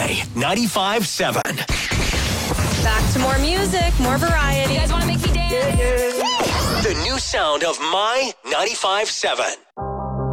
My 95.7. Back to more music, more variety. You guys want to make me dance? The new sound of My 95.7.